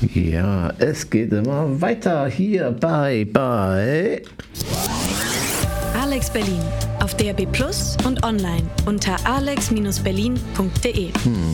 Ja, es geht immer weiter hier bei Alex Berlin auf DAB+ und online unter alex-berlin.de.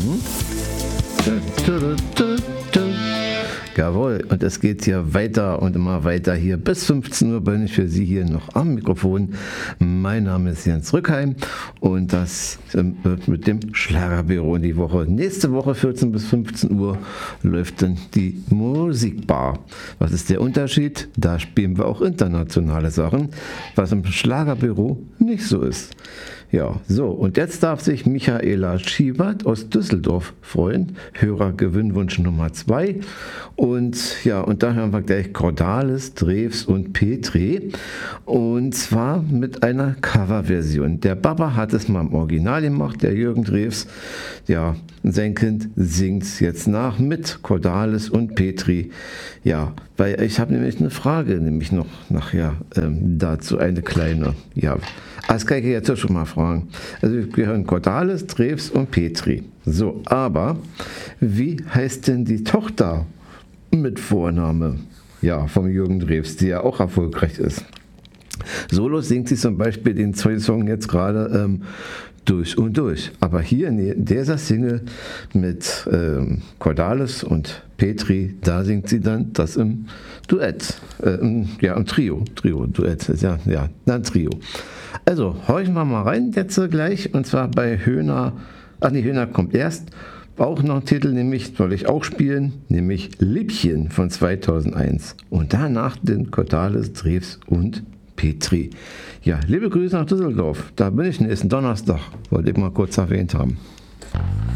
Jawohl, und es geht hier weiter und immer weiter hier. Bis 15 Uhr bin ich für Sie hier noch am Mikrofon. Mein Name ist Jens Rückheim und das wird mit dem Schlagerbüro in die Woche. Nächste Woche 14 bis 15 Uhr läuft dann die Musikbar. Was ist der Unterschied? Da spielen wir auch internationale Sachen, was im Schlagerbüro nicht so ist. Ja, so, und jetzt darf sich Michaela Schiebert aus Düsseldorf freuen. Hörergewinnwunsch Nummer 2. Und ja, und da hören wir gleich Cordalis, Drews und Petri. Und zwar mit einer Coverversion. Der Papa hat es mal im Original gemacht, der Jürgen Drews. Ja, sein Kind singt es jetzt nach mit Cordalis und Petri. Ja, weil ich habe nämlich eine Frage, nämlich noch nachher dazu eine kleine. Ja, das kann ich jetzt schon mal fragen. Also wir hören Cordalis, Drews und Petri. So, aber wie heißt denn die Tochter mit Vorname? Ja, vom Jürgen Drews, die ja auch erfolgreich ist. Solo singt sie zum Beispiel den Song jetzt gerade durch und durch. Aber hier in dieser Single mit Cordalis und Petri, da singt sie dann das im Duett. Im Trio. Duett, ein Trio. Also, horchen wir mal rein jetzt gleich, und zwar bei Höhner. Höhner kommt erst. Auch noch ein Titel, nämlich soll ich auch spielen, nämlich Liebchen von 2001. Und danach den Cordalis, Drews und Petri. Ja, liebe Grüße nach Düsseldorf. Da bin ich nächsten Donnerstag, wollte ich mal kurz erwähnt haben.